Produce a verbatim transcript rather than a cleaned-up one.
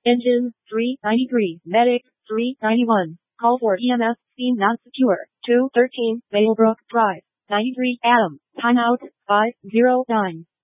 Engine, three ninety-three. Medic, three ninety-one. Call for E M S, scene not secure. two thirteen, Valebrook Drive. ninety-three, Adam. Timeout, five zero nine.